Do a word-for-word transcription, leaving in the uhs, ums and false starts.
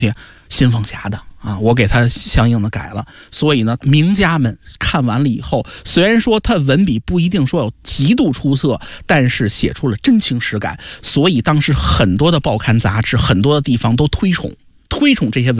新凤霞的啊，我给他相应的改了。所以呢，名家们看完了以后，虽然说他文笔不一定说有极度出色，但是写出了真情实感。所以当时很多的报刊杂志，很多的地方都推崇推崇这些文